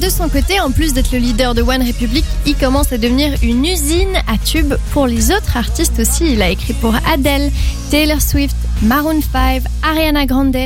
de son côté, en plus d'être le leader de One Republic, il commence à devenir une usine à tubes pour les autres artistes aussi. Il a écrit pour Adele, Taylor Swift, Maroon 5, Ariana Grande.